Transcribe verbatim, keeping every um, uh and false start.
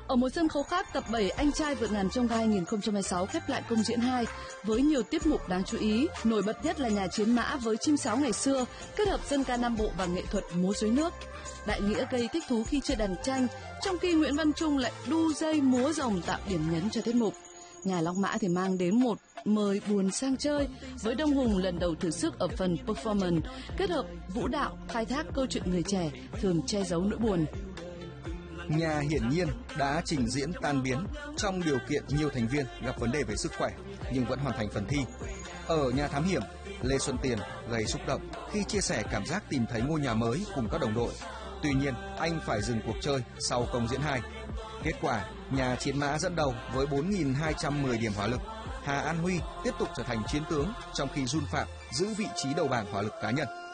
Ở một sân khấu khác, tập bảy Anh trai vượt ngàn chông gai hai nghìn không trăm hai mươi sáu khép lại công diễn hai với nhiều tiết mục đáng chú ý. Nổi bật nhất là nhà chiến mã với chim sáo ngày xưa, kết hợp dân ca Nam Bộ và nghệ thuật múa rối nước. Đại Nghĩa gây thích thú khi chơi đàn tranh, trong khi Nguyễn Văn Trung lại đu dây múa rồng tạo điểm nhấn cho tiết mục. Nhà Long Mã thì mang đến một mời buồn sang chơi với Đông Hùng lần đầu thử sức ở phần performance, kết hợp vũ đạo, khai thác câu chuyện người trẻ thường che giấu nỗi buồn. Nhà hiển nhiên đã trình diễn Tan Biến trong điều kiện nhiều thành viên gặp vấn đề về sức khỏe nhưng vẫn hoàn thành phần thi. Ở Nhà Thám Hiểm, Lê Xuân Tiền gây xúc động khi chia sẻ cảm giác tìm thấy ngôi nhà mới cùng các đồng đội. Tuy nhiên, anh phải dừng cuộc chơi sau công diễn hai. Kết quả, Nhà Chiến Mã dẫn đầu với bốn nghìn hai trăm mười điểm hỏa lực. Hà An Huy tiếp tục trở thành chiến tướng trong khi Jun Phạm giữ vị trí đầu bảng hỏa lực cá nhân.